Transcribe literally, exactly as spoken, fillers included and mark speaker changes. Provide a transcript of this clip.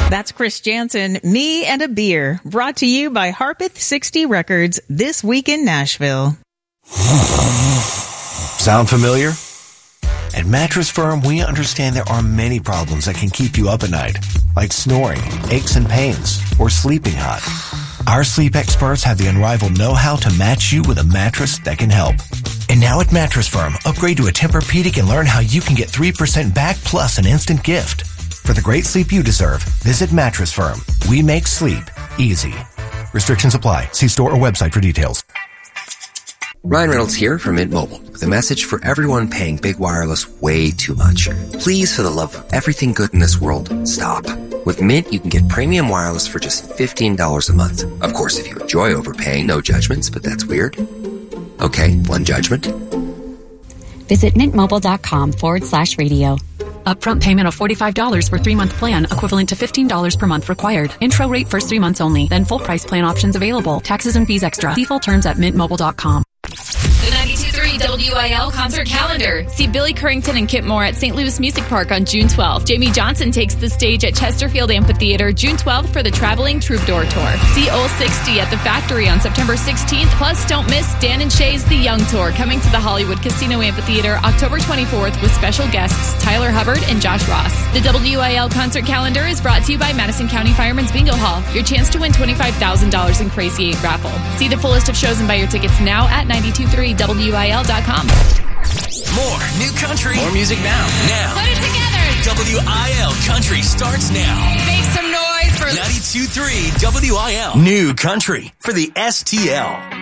Speaker 1: That's Chris Jansen, Me and a Beer, brought to you by Harpeth sixty Records, This Week in Nashville.
Speaker 2: Sound familiar? At Mattress Firm, we understand there are many problems that can keep you up at night, like snoring, aches and pains, or sleeping hot. Our sleep experts have the unrivaled know-how to match you with a mattress that can help. And now at Mattress Firm, upgrade to a Tempur-Pedic and learn how you can get three percent back plus an instant gift. For the great sleep you deserve, visit Mattress Firm. We make sleep easy. Restrictions apply. See store or website for details.
Speaker 3: Ryan Reynolds here from Mint Mobile with a message for everyone paying big wireless way too much. Please, for the love of everything good in this world, stop. With Mint, you can get premium wireless for just fifteen dollars a month. Of course, if you enjoy overpaying, no judgments, but that's weird. Okay, one judgment.
Speaker 4: Visit mintmobile.com forward slash radio.
Speaker 5: Upfront payment of forty-five dollars for three-month plan, equivalent to fifteen dollars per month required. Intro rate first three months only, then full price plan options available. Taxes and fees extra. Default terms at mint mobile dot com.
Speaker 6: The ninety-two point three W I L concert calendar. See Billy Currington and Kip Moore at Saint Louis Music Park on June twelfth. Jamie Johnson takes the stage at Chesterfield Amphitheater June twelfth for the Traveling Troubadour Tour. See Old sixty at the Factory on September sixteenth. Plus, don't miss Dan and Shay's The Young Tour coming to the Hollywood Casino Amphitheater October twenty-fourth with special guests Tyler Hubbard and Josh Ross. The W I L concert calendar is brought to you by Madison County Fireman's Bingo Hall. Your chance to win twenty-five thousand dollars in Crazy eight raffle. See the full list of shows and buy your tickets now at nine two three W I L dot com.
Speaker 7: More new country.
Speaker 8: More music now.
Speaker 7: Now.
Speaker 6: Put it together.
Speaker 7: W I L Country starts now.
Speaker 6: Make some noise for
Speaker 7: ninety-two point three W I L. New country for the S T L.